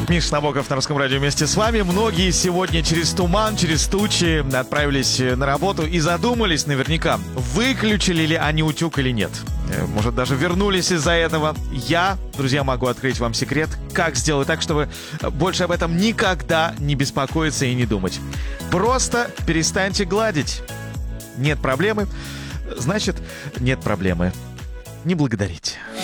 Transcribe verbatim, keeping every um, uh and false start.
Миша Набоков на Русском радио вместе с вами. Многие сегодня через туман, через тучи отправились на работу и задумались наверняка, выключили ли они утюг или нет. Может, даже вернулись из-за этого. Я, друзья, могу открыть вам секрет, как сделать так, чтобы больше об этом никогда не беспокоиться и не думать. Просто перестаньте гладить. Нет проблемы, значит, нет проблемы. Не благодарите.